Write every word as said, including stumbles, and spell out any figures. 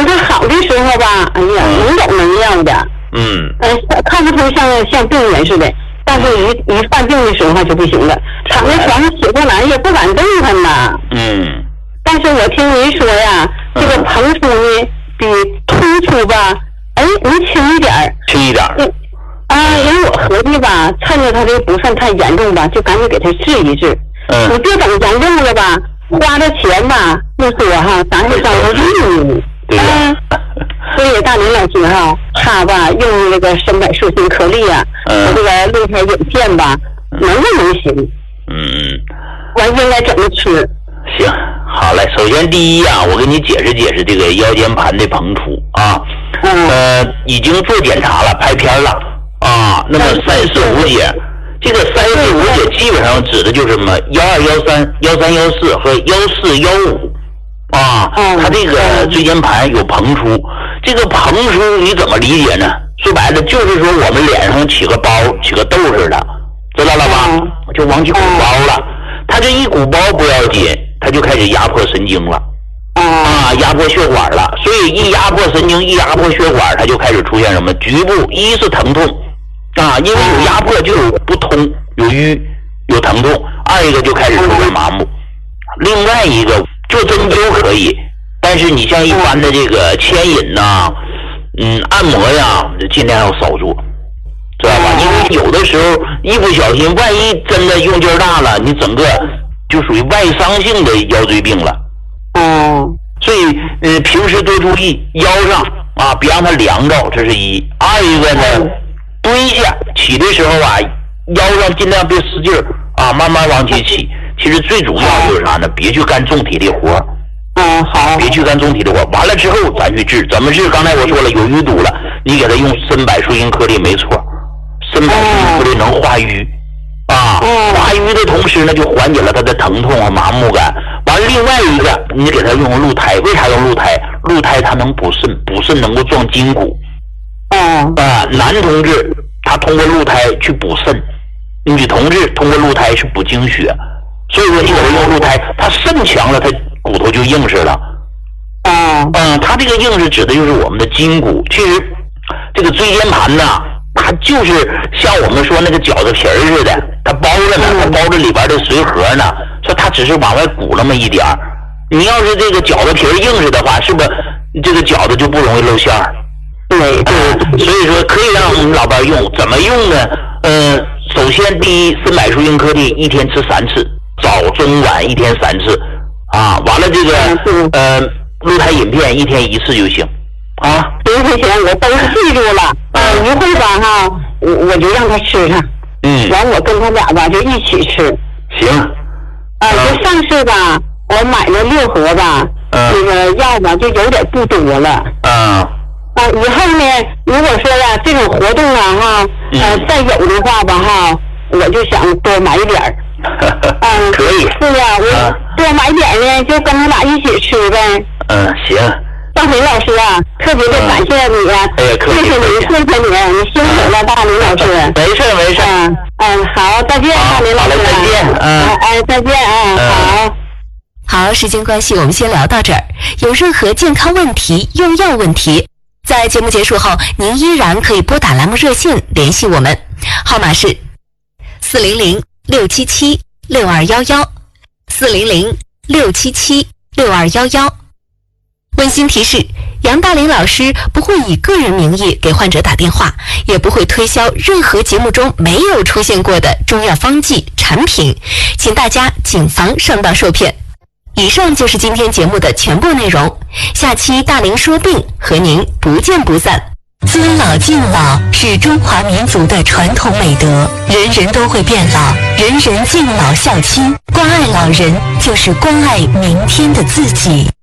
等它好的时候吧，哎呀，能有能量的。 嗯。 呃，看不出像像病人似的，但是一一犯病的时候就不行了，躺在床上起不来，也不敢动弹呐。 嗯。 但是我听您说呀，这个膨出呢比突出吧，哎，能轻一点儿。 轻一点儿。 嗯。啊，人我合计吧，趁着他这不算太严重吧，就赶紧给他治一治。 嗯。 你别等严重了吧，花的钱吧不说哈，咱是伤了命。 对呀。 嗯。所以大林老师哈，他吧用那个深柏树心颗粒啊， 嗯， 和这个鹿胎饮片吧，能不能行？ 嗯。 完应该怎么吃？ 行，好嘞。首先第一啊，我给你解释解释这个腰间盘的膨出啊。 嗯。 呃，已经做检查了，拍片了啊。那么三四五节，这个三四五节基本上指的就是什么？幺二幺三、幺三幺四和幺四幺五啊。嗯。它这个椎间盘有膨出，这个膨出你怎么理解呢？说白了就是说我们脸上起个包，起个痘似的，知道了吧？嗯。就往起鼓包了。它这一鼓包不要紧，它就开始压迫神经了，啊，压迫血管了。所以一压迫神经，一压迫血管，它就开始出现什么局部，一是疼痛，啊，因为有压迫就有不通，有淤，有疼痛；二一个就开始出现麻木。另外一个做针灸可以，但是你像一般的这个牵引呐，嗯，按摩呀，尽量要少做。知道吧？因为有的时候一不小心，万一真的用劲儿大了，你整个就属于外伤性的腰椎病了。 嗯。 所以，呃，平时多注意腰上啊，别让它凉着，这是一。二一个呢，蹲下起的时候啊，腰上尽量别使劲儿啊，慢慢往起起。其实最主要就是啥呢？别去干重体力活。 嗯，好。 别去干重体力活，完了之后咱去治。怎么治？刚才我说了，有淤堵了，你给它用深柏树心颗粒没错。深柏树心颗粒能化瘀，啊，化瘀的同时呢，就缓解了它的疼痛和麻木感。完，另外一个，你给它用鹿胎，为啥用鹿胎？鹿胎它能补肾，补肾能够壮筋骨。 嗯。 啊，男同志他通过鹿胎去补肾，女同志通过鹿胎是补精血。所以说，你给它用鹿胎，它肾强了，它骨头就硬实了。 嗯。 嗯，它这个硬实指的就是我们的筋骨。其实，这个椎间盘呐。它就是像我们说那个饺子皮儿似的，它包着呢，它包着里边的髓核呢，说它只是往外鼓那么一点儿。你要是这个饺子皮儿硬实的话，是不是这个饺子就不容易露馅儿？对对，所以说可以让我们老伴用，怎么用呢？呃，首先第一，深柏树心颗粒一天吃三次，早中晚一天三次，啊，完了这个呃鹿胎饮片一天一次就行。啊， 行行行，我都记住了。啊，一会儿吧哈，我我就让他吃上。 嗯。 完，我跟他俩吧就一起吃。 行。 啊，就上次吧，我买了六盒吧， 嗯， 那个药吧就有点不多了。 嗯。 啊，以后呢，如果说呀这种活动啊哈，呃，再有的话吧哈，我就想多买点儿。嗯， 可以。 是呀，我多买点呢，就跟他俩一起吃呗。 嗯，行。 大林老师啊，特别的感谢你啊！ 哎呀， 谢谢你，谢谢你，你辛苦了，大林老师。 没事没事。 嗯嗯，好，再见，大林老师。 好嘞，再见。嗯， 哎，再见啊，好。 好，时间关系，我们先聊到这儿。有任何健康问题、用药问题，在节目结束后，您依然可以拨打栏目热线联系我们，号码是四零零六七七六二幺幺，四零零六七七六二幺幺。温馨提示，杨大林老师不会以个人名义给患者打电话，也不会推销任何节目中没有出现过的中药方剂产品，请大家谨防上当受骗。以上就是今天节目的全部内容，下期大林说病和您不见不散。尊老敬老是中华民族的传统美德，人人都会变老，人人敬老孝亲，关爱老人就是关爱明天的自己。